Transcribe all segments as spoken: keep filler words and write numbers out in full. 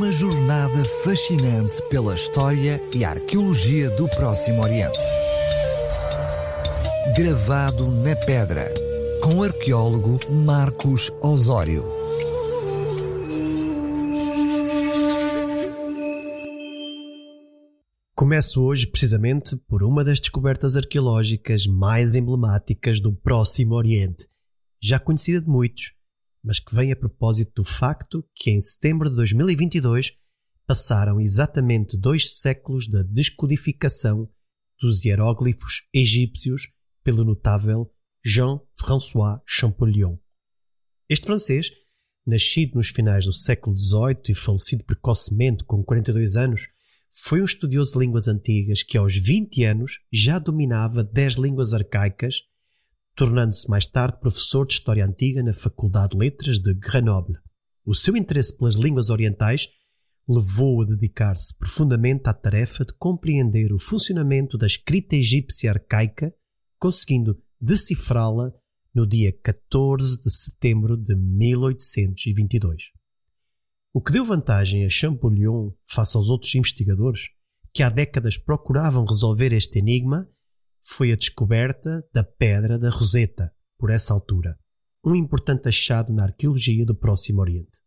Uma jornada fascinante pela história e arqueologia do Próximo Oriente. Gravado na pedra, com o arqueólogo Marcos Osório. Começo hoje precisamente por uma das descobertas arqueológicas mais emblemáticas do Próximo Oriente, já conhecida de muitos, mas que vem a propósito do facto que em setembro de dois mil e vinte e dois passaram exatamente dois séculos da descodificação dos hieróglifos egípcios pelo notável Jean-François Champollion. Este francês, nascido nos finais do século dezoito e falecido precocemente com quarenta e dois anos, foi um estudioso de línguas antigas que aos vinte anos já dominava dez línguas arcaicas, tornando-se mais tarde professor de História Antiga na Faculdade de Letras de Grenoble. O seu interesse pelas línguas orientais levou-o a dedicar-se profundamente à tarefa de compreender o funcionamento da escrita egípcia arcaica, conseguindo decifrá-la no dia catorze de setembro de mil oitocentos e vinte e dois. O que deu vantagem a Champollion face aos outros investigadores que há décadas procuravam resolver este enigma foi a descoberta da Pedra da Roseta, por essa altura, um importante achado na arqueologia do Próximo Oriente.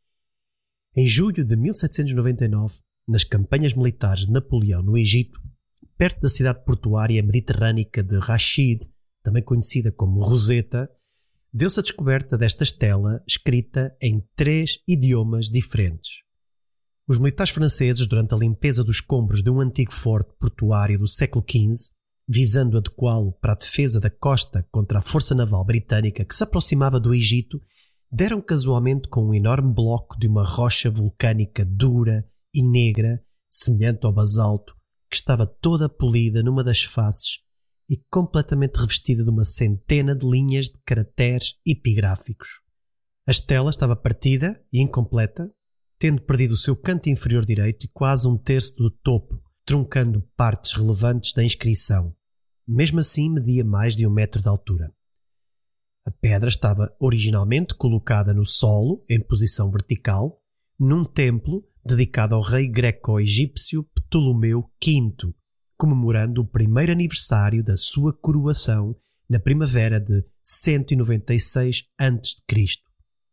Em julho de mil setecentos e noventa e nove, nas campanhas militares de Napoleão no Egito, perto da cidade portuária mediterrânica de Rashid, também conhecida como Roseta, deu-se a descoberta desta estela escrita em três idiomas diferentes. Os militares franceses, durante a limpeza dos escombros de um antigo forte portuário do século quinze, visando adequá-lo para a defesa da costa contra a força naval britânica que se aproximava do Egito, deram casualmente com um enorme bloco de uma rocha vulcânica dura e negra, semelhante ao basalto, que estava toda polida numa das faces e completamente revestida de uma centena de linhas de caracteres epigráficos. A estela estava partida e incompleta, tendo perdido o seu canto inferior direito e quase um terço do topo, truncando partes relevantes da inscrição. Mesmo assim, media mais de um metro de altura. A pedra estava originalmente colocada no solo, em posição vertical, num templo dedicado ao rei greco-egípcio Ptolomeu quinto, comemorando o primeiro aniversário da sua coroação na primavera de cento e noventa e seis antes de Cristo.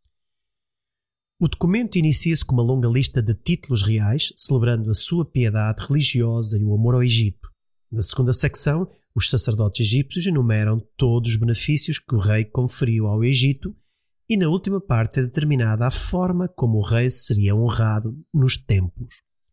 O documento inicia-se com uma longa lista de títulos reais, celebrando a sua piedade religiosa e o amor ao Egito. Na segunda secção, os sacerdotes egípcios enumeram todos os benefícios que o rei conferiu ao Egito e na última parte é determinada a forma como o rei seria honrado nos templos.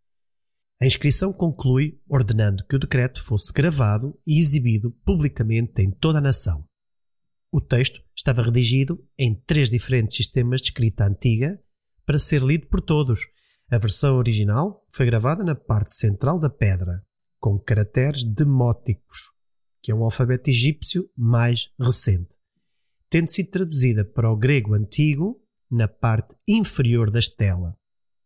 A inscrição conclui ordenando que o decreto fosse gravado e exibido publicamente em toda a nação. O texto estava redigido em três diferentes sistemas de escrita antiga para ser lido por todos. A versão original foi gravada na parte central da pedra, com caracteres demóticos, que é um alfabeto egípcio mais recente, tendo sido traduzida para o grego antigo na parte inferior da estela.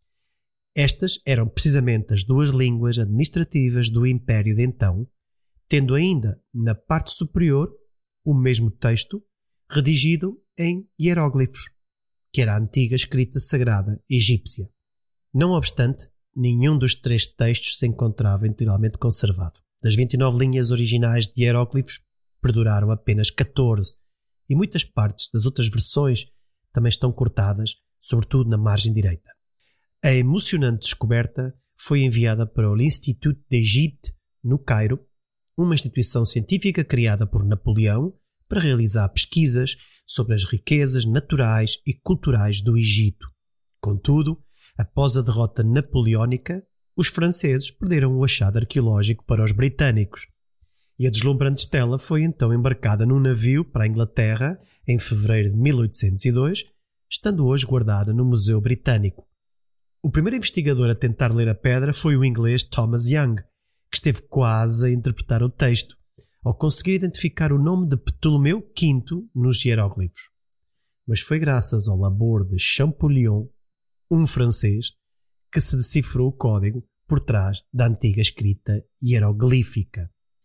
Estas eram precisamente as duas línguas administrativas do Império de então, tendo ainda na parte superior o mesmo texto redigido em hieróglifos, que era a antiga escrita sagrada egípcia. Não obstante, nenhum dos três textos se encontrava integralmente conservado. Das vinte e nove linhas originais de hieróglifos, perduraram apenas catorze, e muitas partes das outras versões também estão cortadas, sobretudo na margem direita. A emocionante descoberta foi enviada para o Institut d'Égypte, no Cairo, uma instituição científica criada por Napoleão para realizar pesquisas sobre as riquezas naturais e culturais do Egito. Contudo, após a derrota napoleónica, os franceses perderam o achado arqueológico para os britânicos, e a deslumbrante estela foi então embarcada num navio para a Inglaterra em fevereiro de mil oitocentos e dois, estando hoje guardada no Museu Britânico. O primeiro investigador a tentar ler a pedra foi o inglês Thomas Young, que esteve quase a interpretar o texto, ao conseguir identificar o nome de Ptolomeu quinto nos hieróglifos. Mas foi graças ao labor de Champollion, um francês, que se decifrou o código por trás da antiga escrita hieroglífica.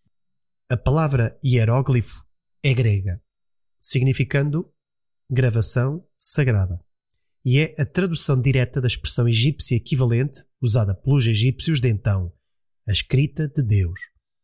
A palavra hieróglifo é grega, significando gravação sagrada, e é a tradução direta da expressão egípcia equivalente usada pelos egípcios de então, a escrita de Deus.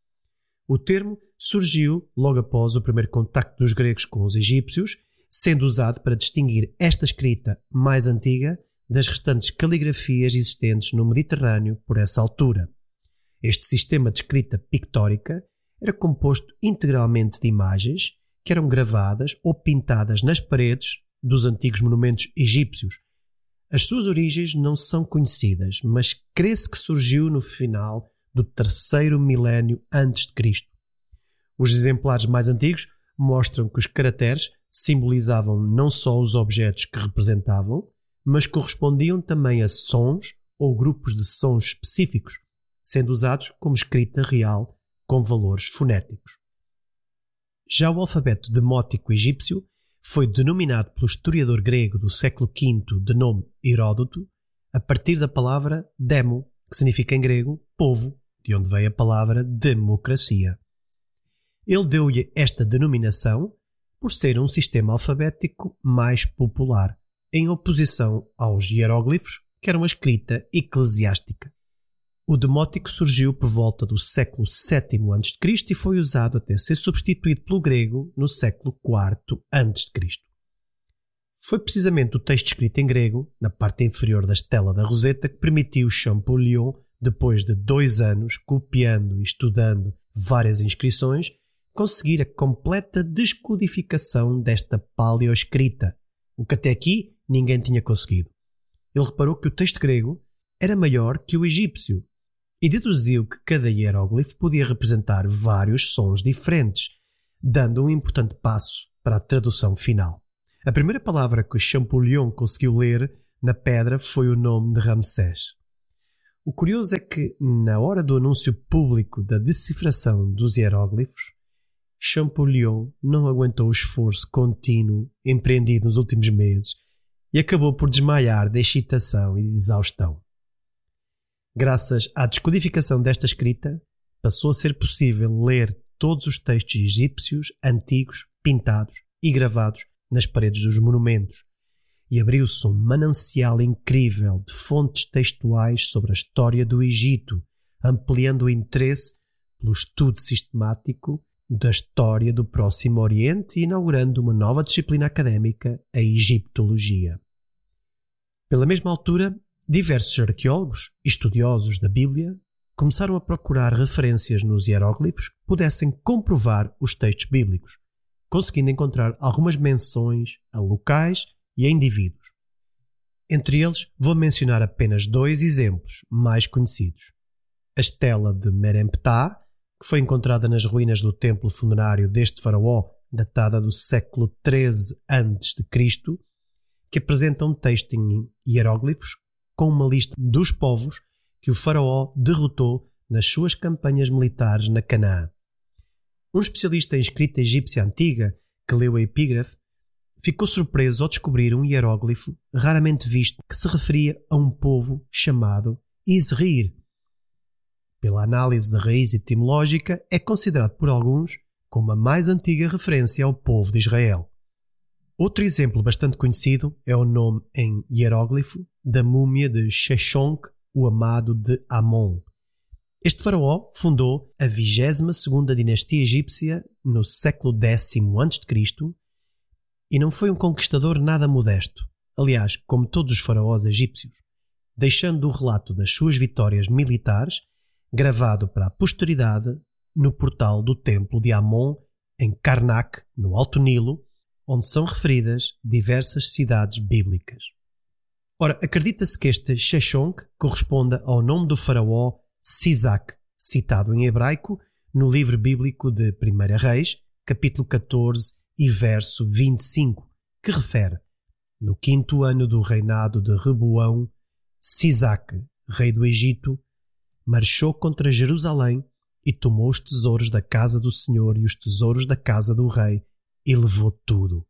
O termo surgiu logo após o primeiro contacto dos gregos com os egípcios, sendo usado para distinguir esta escrita mais antiga das restantes caligrafias existentes no Mediterrâneo por essa altura. Este sistema de escrita pictórica era composto integralmente de imagens que eram gravadas ou pintadas nas paredes dos antigos monumentos egípcios. As suas origens não são conhecidas, mas crê-se que surgiu no final do terceiro milénio antes de Cristo. Os exemplares mais antigos mostram que os caracteres simbolizavam não só os objetos que representavam, mas correspondiam também a sons ou grupos de sons específicos, sendo usados como escrita real com valores fonéticos. Já o alfabeto demótico egípcio foi denominado pelo historiador grego do século quinto de nome Heródoto a partir da palavra demo, que significa em grego povo, de onde vem a palavra democracia. Ele deu-lhe esta denominação por ser um sistema alfabético mais popular, em oposição aos hieróglifos, que eram a escrita eclesiástica. O demótico surgiu por volta do século sétimo antes de Cristo e foi usado até ser substituído pelo grego no século quarto antes de Cristo. Foi precisamente o texto escrito em grego, na parte inferior da estela da Roseta, que permitiu Champollion, depois de dois anos copiando e estudando várias inscrições, conseguir a completa descodificação desta paleoescrita, o que até aqui ninguém tinha conseguido. Ele reparou que o texto grego era maior que o egípcio e deduziu que cada hieróglifo podia representar vários sons diferentes, dando um importante passo para a tradução final. A primeira palavra que Champollion conseguiu ler na pedra foi o nome de Ramsés. O curioso é que, na hora do anúncio público da decifração dos hieróglifos, Champollion não aguentou o esforço contínuo empreendido nos últimos meses e acabou por desmaiar de excitação e de exaustão. Graças à descodificação desta escrita, passou a ser possível ler todos os textos egípcios antigos, pintados e gravados nas paredes dos monumentos, e abriu-se um manancial incrível de fontes textuais sobre a história do Egito, ampliando o interesse pelo estudo sistemático da história do Próximo Oriente e inaugurando uma nova disciplina académica, a egiptologia. Pela mesma altura, diversos arqueólogos e estudiosos da Bíblia começaram a procurar referências nos hieróglifos que pudessem comprovar os textos bíblicos, conseguindo encontrar algumas menções a locais e a indivíduos. Entre eles, vou mencionar apenas dois exemplos mais conhecidos. A estela de Meremptah, que foi encontrada nas ruínas do templo funerário deste faraó, datada do século treze antes de Cristo, que apresenta um texto em hieróglifos com uma lista dos povos que o faraó derrotou nas suas campanhas militares na Canaã. Um especialista em escrita egípcia antiga, que leu a epígrafe, ficou surpreso ao descobrir um hieróglifo raramente visto que se referia a um povo chamado Izrir. Pela análise da raiz etimológica, é considerado por alguns como a mais antiga referência ao povo de Israel. Outro exemplo bastante conhecido é o nome em hieróglifo da múmia de Sheshonq, o amado de Amon. Este faraó fundou a vigésima segunda dinastia egípcia no século décimo antes de Cristo e não foi um conquistador nada modesto, aliás, como todos os faraós egípcios, deixando o relato das suas vitórias militares gravado para a posteridade no portal do templo de Amon em Karnak, no Alto Nilo, onde são referidas diversas cidades bíblicas. Ora, acredita-se que este Sheshonq corresponda ao nome do faraó Sisac, citado em hebraico no livro bíblico de Primeira Reis, capítulo catorze e verso vinte e cinco, que refere: no quinto ano do reinado de Reboão, Sisac, rei do Egito, marchou contra Jerusalém e tomou os tesouros da casa do Senhor e os tesouros da casa do rei e levou tudo.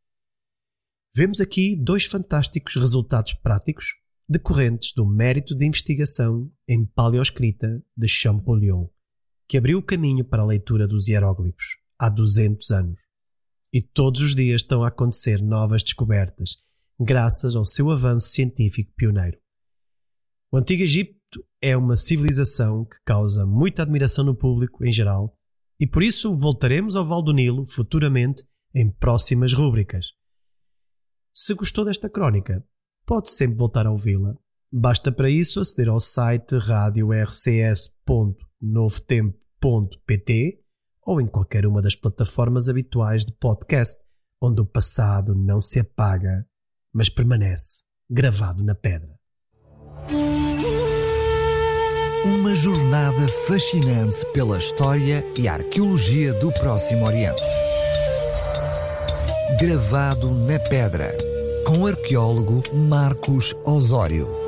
Vemos aqui dois fantásticos resultados práticos decorrentes do mérito de investigação em paleoescrita de Champollion, que abriu o caminho para a leitura dos hieróglifos há duzentos anos. E todos os dias estão a acontecer novas descobertas, graças ao seu avanço científico pioneiro. O Antigo Egito é uma civilização que causa muita admiração no público em geral e por isso voltaremos ao Vale do Nilo futuramente em próximas rúbricas. Se gostou desta crónica, pode sempre voltar a ouvi-la. Basta para isso aceder ao site radio r c s ponto novo tempo ponto p t ou em qualquer uma das plataformas habituais de podcast, onde o passado não se apaga, mas permanece gravado na pedra. Uma jornada fascinante pela história e arqueologia do Próximo Oriente. Gravado na pedra, com o arqueólogo Marcos Osório.